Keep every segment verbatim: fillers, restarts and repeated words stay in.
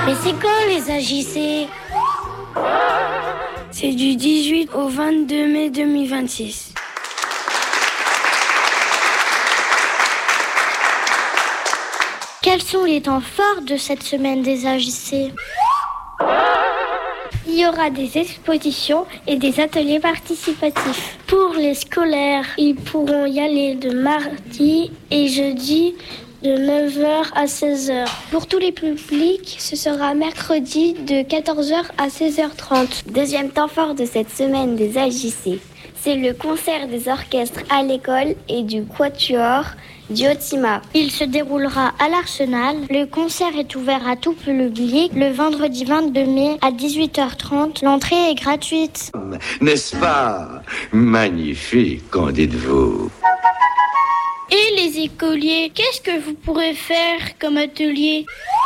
Mais c'est quand les A J C? C'est du dix-huit au vingt-deux mai deux mille vingt-six. Quels sont les temps forts de cette semaine des A J C? Il y aura des expositions et des ateliers participatifs. Pour les scolaires, ils pourront y aller de mardi et jeudi de neuf heures à seize heures. Pour tous les publics, ce sera mercredi de quatorze heures à seize heures trente. Deuxième temps fort de cette semaine des A J C, c'est le concert des orchestres à l'école et du quatuor Diotima. Il se déroulera à l'Arsenal. Le concert est ouvert à tout public le vendredi vingt-deux mai à dix-huit heures trente. L'entrée est gratuite. N'est-ce pas magnifique, qu'en dites-vous? Et les écoliers, qu'est-ce que vous pourrez faire comme atelier?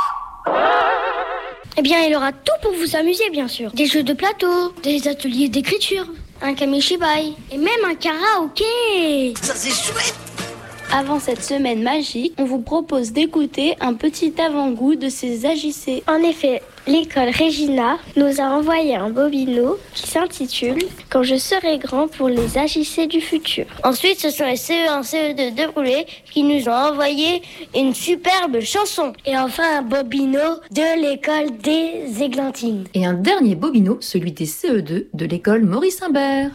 Eh bien, il y aura tout pour vous amuser, bien sûr. Des jeux de plateau, des ateliers d'écriture, un kamishibai et même un karaoké. Ça, c'est chouette! Avant cette semaine magique, on vous propose d'écouter un petit avant-goût de ces A J C. En effet, l'école Regina nous a envoyé un bobino qui s'intitule « Quand je serai grand pour les A J C du futur ». Ensuite, ce sont les C E un, C E deux de Brûlé qui nous ont envoyé une superbe chanson. Et enfin, un bobino de l'école des Églantines. Et un dernier bobino, celui des C E deux de l'école Maurice Imbert.